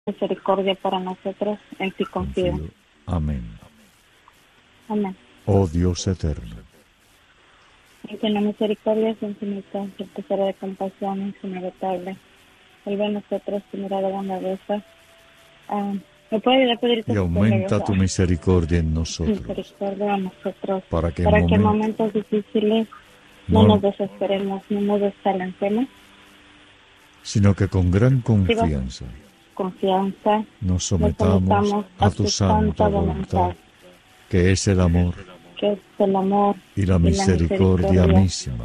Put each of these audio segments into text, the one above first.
misericordia para nosotros, en ti confío. Amén. Amén. Oh Dios eterno, En que la misericordia es infinita, el tesoro de compasión es inagotable. Vuelve a nosotros tu mirada bondadosa. ¿Me puede ayudar a pedir y aumenta tu misericordia en nosotros, misericordia a nosotros, para que en momentos difíciles no nos desesperemos, ni nos desalancemos, sino que con gran confianza nos sometamos a tu santa voluntad, que es el amor y la misericordia misma.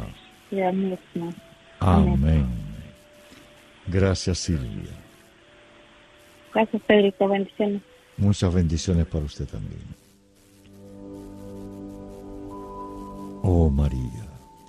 Amén. Gracias, Silvia. Gracias, Pedrito. Bendiciones. Muchas bendiciones para usted también. Oh María,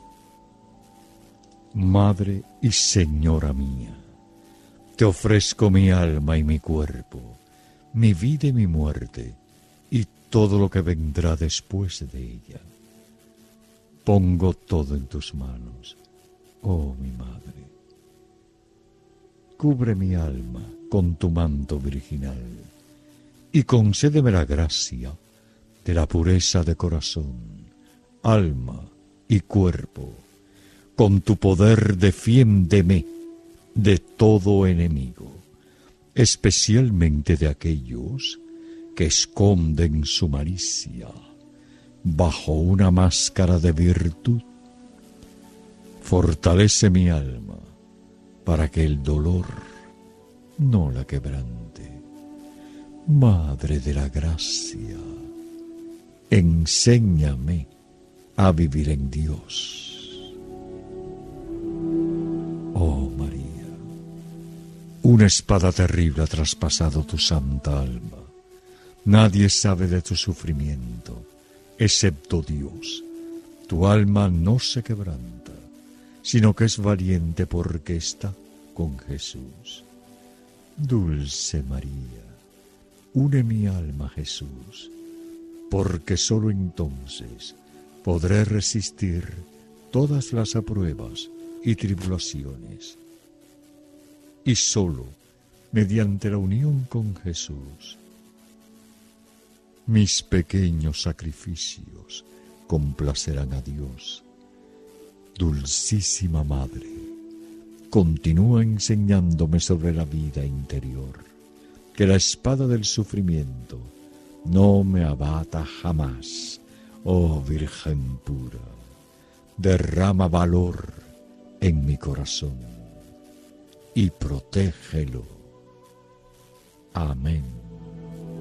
Madre y Señora mía, te ofrezco mi alma y mi cuerpo, mi vida y mi muerte, y todo lo que vendrá después de ella. Pongo todo en tus manos, oh mi Madre. Cubre mi alma con tu manto virginal, y concédeme la gracia de la pureza de corazón, alma y cuerpo. Con tu poder defiéndeme de todo enemigo, especialmente de aquellos que esconden su malicia bajo una máscara de virtud. Fortalece mi alma para que el dolor no la quebrante. Madre de la gracia, enséñame a vivir en Dios. Oh María, una espada terrible ha traspasado tu santa alma. Nadie sabe de tu sufrimiento, excepto Dios. Tu alma no se quebranta, sino que es valiente porque está con Jesús. Dulce María, une mi alma a Jesús, porque sólo entonces podré resistir todas las pruebas y tribulaciones. Y sólo mediante la unión con Jesús, mis pequeños sacrificios complacerán a Dios. Dulcísima Madre, continúa enseñándome sobre la vida interior, que la espada del sufrimiento no me abata jamás. Oh Virgen pura, derrama valor en mi corazón y protégelo. Amén.